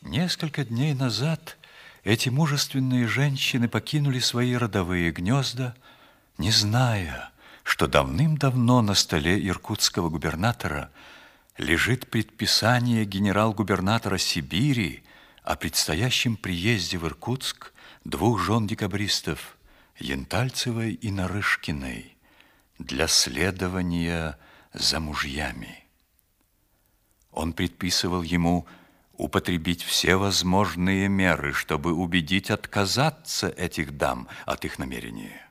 Несколько дней назад эти мужественные женщины покинули свои родовые гнезда, не зная, что давным-давно на столе иркутского губернатора лежит предписание генерал-губернатора Сибири о предстоящем приезде в Иркутск двух жен декабристов, Янтальцевой и Нарышкиной, для следования за мужьями. Он предписывал ему употребить все возможные меры, чтобы убедить отказаться этих дам от их намерения.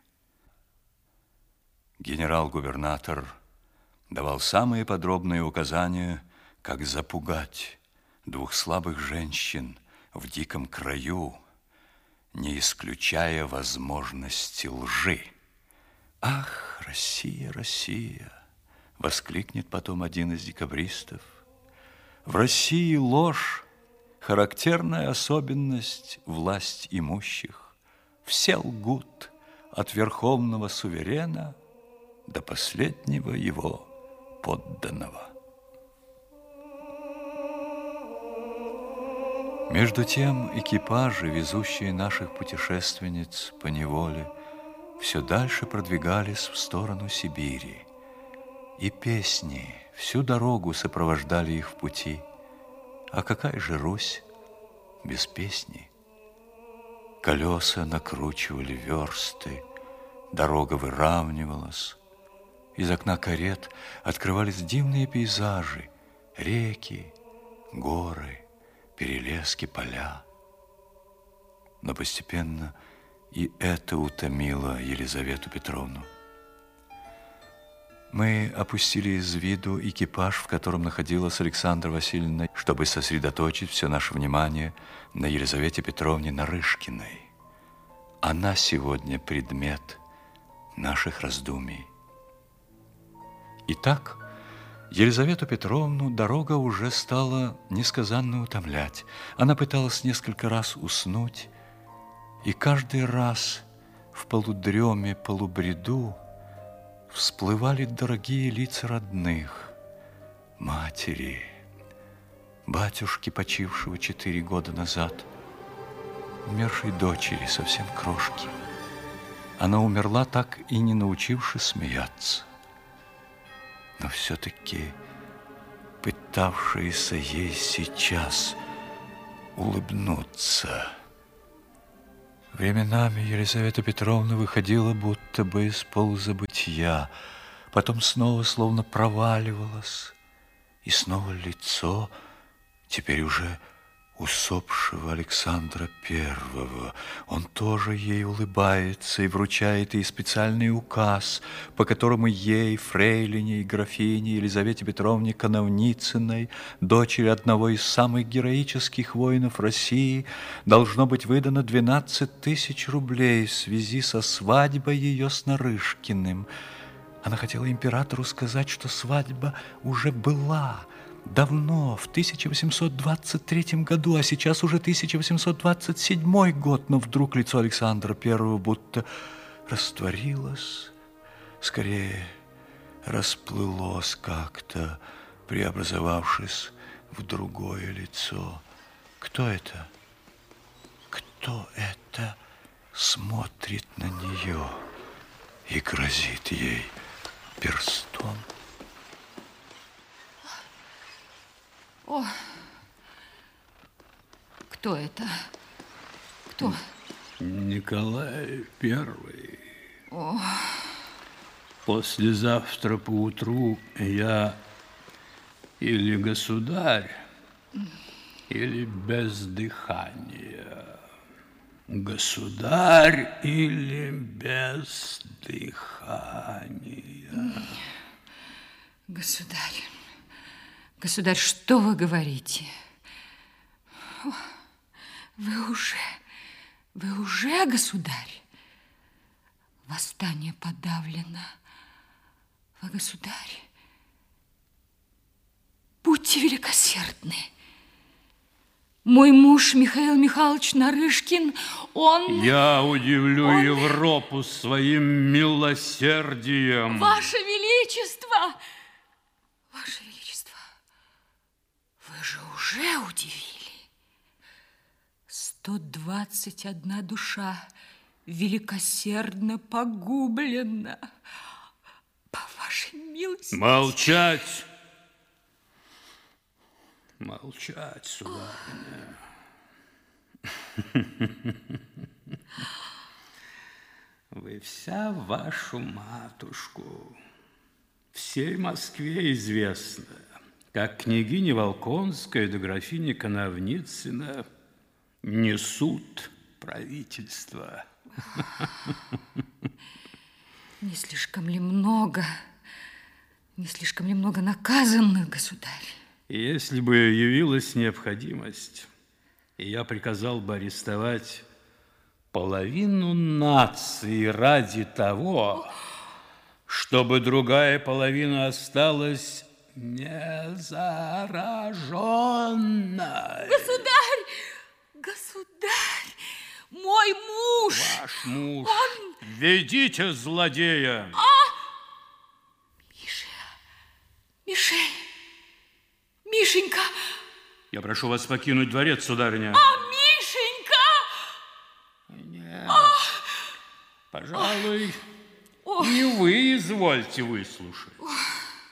Генерал-губернатор давал самые подробные указания, как запугать двух слабых женщин в диком краю, не исключая возможности лжи. «Ах, Россия, Россия!» — воскликнет потом один из декабристов. В России ложь – характерная особенность власть имущих. Все лгут от верховного суверена до последнего его подданного. Между тем экипажи, везущие наших путешественниц по неволе, все дальше продвигались в сторону Сибири, и песни всю дорогу сопровождали их в пути. А какая же Русь без песни? Колеса накручивали версты, дорога выравнивалась. Из окна карет открывались дивные пейзажи, реки, горы, перелески, поля. Но постепенно и это утомило Елизавету Петровну. Мы опустили из виду экипаж, в котором находилась Александра Васильевна, чтобы сосредоточить все наше внимание на Елизавете Петровне Нарышкиной. Она сегодня предмет наших раздумий. Итак, Елизавету Петровну дорога уже стала несказанно утомлять. Она пыталась несколько раз уснуть, и каждый раз в полудреме, полубреду всплывали дорогие лица родных, матери, батюшки, почившего 4 года назад, умершей дочери, совсем крошки. Она умерла, так и не научившись смеяться, но все-таки пытавшаяся ей сейчас улыбнуться. Временами Елизавета Петровна выходила будто бы из полузабытия, потом снова словно проваливалась, и снова лицо, теперь уже усопшего Александра Первого. Он тоже ей улыбается и вручает ей специальный указ, по которому ей, фрейлине и графине Елизавете Петровне Коновницыной, дочери одного из самых героических воинов России, должно быть выдано 12 тысяч рублей в связи со свадьбой ее с Нарышкиным. Она хотела императору сказать, что свадьба уже была давно, в 1823 году, а сейчас уже 1827 год, но вдруг лицо Александра Первого будто растворилось, скорее расплылось как-то, преобразовавшись в другое лицо. Кто это? Кто это смотрит на нее и грозит ей перстом? О, кто это? Кто? Николай Первый. О. Послезавтра поутру я или государь, или без дыхания. Государь или без дыхания. Государь. Государь, что вы говорите? О, вы уже, государь? Восстание подавлено. Вы, государь, будьте великосердны. Мой муж Михаил Михайлович Нарышкин, он... Я удивлю Европу своим милосердием. Ваше Величество! Ваше Величество! Вы же уже удивили. 121 душа великосердно погублена. По вашей милости. Молчать! Молчать, сударыня. Вы вся в вашу матушку. Всей Москве известно, как княгиня Волконская да графиня Коновницына несут правительство. Не слишком ли много наказанных, государь? Если бы явилась необходимость, и я приказал бы арестовать половину нации ради того, чтобы другая половина осталась незараженной. Государь, мой муж! Ваш муж. Ведите злодея. Мишенька! Я прошу вас покинуть дворец, сударыня. Мишенька! Нет. Пожалуй, и вы извольте выслушать.